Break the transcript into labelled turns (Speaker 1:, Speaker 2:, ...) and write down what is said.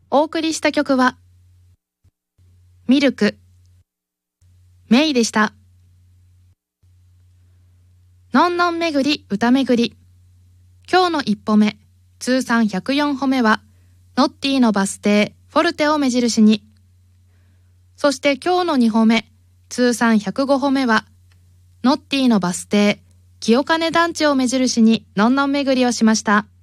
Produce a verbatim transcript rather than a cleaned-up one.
Speaker 1: お送りした曲はミルク、メイでした。のんのんめぐり歌めぐり。今日の一歩目、通算ひゃくよんほめはノッティのバス停フォルテを目印に。そして今日のにほめ、通算ひゃくごほめはノッティのバス停清金団地を目印にのんのんめぐりをしました。